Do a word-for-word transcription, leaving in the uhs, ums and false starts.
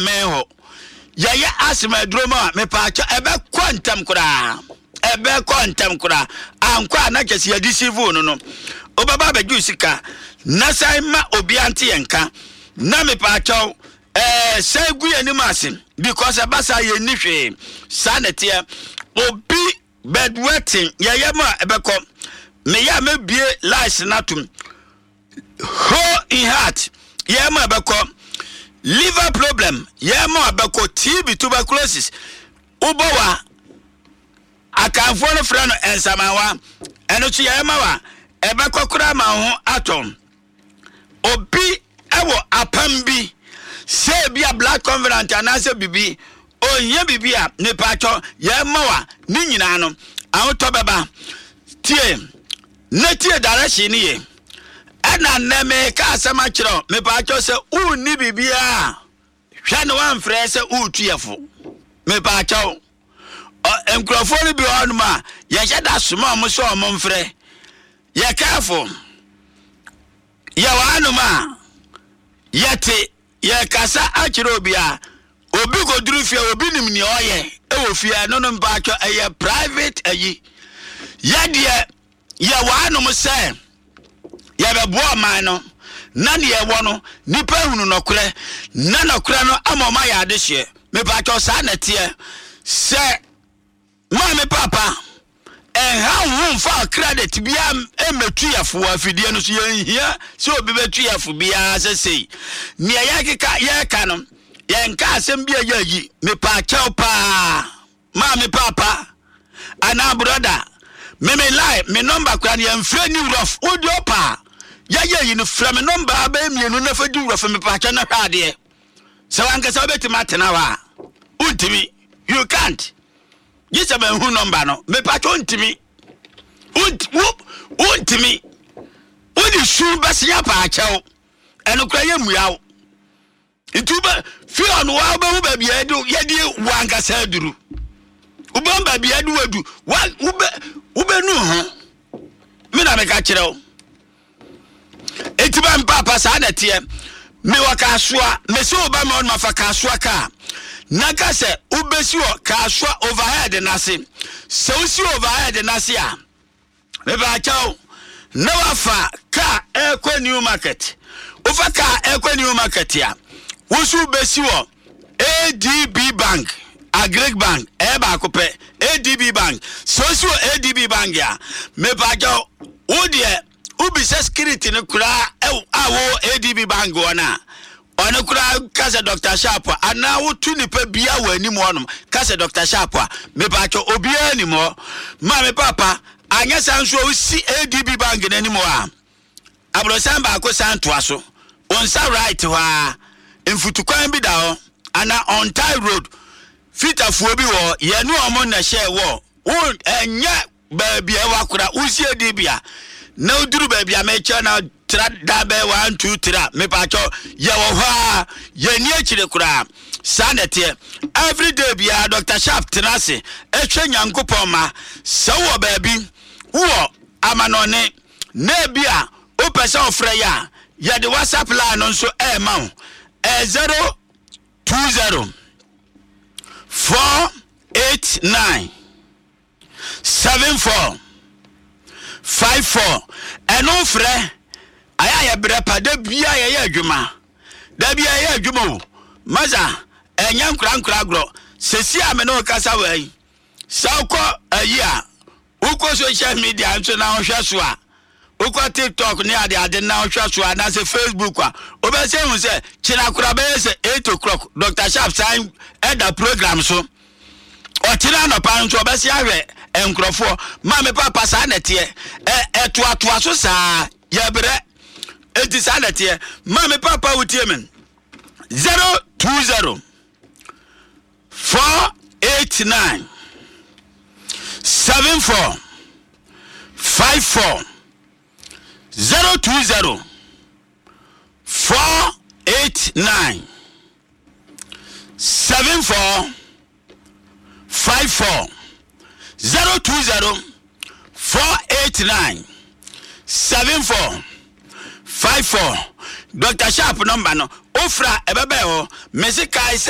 meho ya ya asma droma me pa cha ebe kwantam kura ebe kwantam kura ankwa na kesi ya deceive no no obaba beju sika na sai ma obi ante yenka na me pa cha eh sai gu anim asim because abasa ye ni hwe sanete obi bedwetting ya ya ma ebe ko me ya me bie lies natum ho in heart ya ma ebe ko liver problem ya ma ebe ko T B tuberculosis ubowa akanfo no fra no ensamawa eno chi ya ma wa ebe kokura ma ho atom obi ewo apam bi se bia black covenant anase bibi onye bibi a ne pacho ya ma wa ni nyina no ahoto beba tie na tie direction ye ana na me ka asama kiro me pacho se uni bibi a hwa no wan frɛ se utuefo me pacho enkrofo ni bi onuma ye hyeda soma mo so mo mfrɛ ye careful ye wanuma yete ye kasa akiro obi a obi goduru fie obi nim ni oye e wo fie no no mpacho eye private ayi ye de ye wanum se ye bebo man no na ne ye wo no nipa hunu nokure na nokure no amoma ya de hye me pacho sa na tie se ma me papa eh how won for credit bia emetu yafo afidie no so ye hia se obi betu yafo bia se sei ne ye keka ye ka no ye nka asem bia ye yi me pa chao pa ma me papa ana brother me me lie me number kwa ne mfre ni rough odio pa ye ye yi no fra me number ba mienu na fa di rough me pa cha na hwade se wanka se obeti matena wa untimi you can't Yes, I'm a number no. Me patron to me. Unt whoop, unt to me. When you shoot Bassia Pacho and Ukraine meow. Into fear on Waba baby, I do yet wanka sedru. Ubon baby, I do do what Ube Ube no, huh? Mina me catch it out. It's ban papa sanatia. Me waka swa, me so Obama on my fakaswa car. Naka se ubesi o kaswa overhead nase se usi overhead nase a me ba chaw na wafa ka ekwa new market ufa ka ekwa new market ya usu ubesi o A D B bank Agric bank e ba kope A D B bank so usi o A D B bank ya me ba chaw udie ubisa security ne kura e awo A D B bank wona Ono kura kase Doctor Sharp ana wotu nipa bia wani mo onom kase Doctor Sharp me ba cho obia ni mo ma me papa anya sanso osi A D B bank na ni mo a abro san ba ko san to aso onsa right wa enfutukwan bi da ho ana on tie road fitafuo bi wo ye nu omo na share wo won enya ba bia wa kura usi A D B a na uduru ba bia me cha na tra dabe one two three me pacho ye wo ha ye ni akire kura sanete every day bia Doctor Sharp tenase etwe nyankopon ma se wo ba bi wo amanone na bia o pese ofre ya ye de WhatsApp line no so e ma wo e zero two zero four eight nine seven four five four eno frɛ aya ya brepa da bia ya ya adwuma da bia ya adwuma o maza enya nkura nkura agro sesi ame no kasa wai sauko ayi a uko social media nso na ohwa so a uko TikTok ne ade ade na ohwa so a na se Facebook a obese hu se kina kura be se eight o'clock Doctor Sharp sign eda program so o tina no pa nso obese ahwe enkrofo ma me papa sa na tie e eto ato aso sa ya bre enti sa na tie ma me papa wutie men zero two zero four eight nine seven four five four zero two zero four eight nine seven four five four zero two zero four eight nine seven four five four Doctor Sharp number no ofra ebebe ho mesikai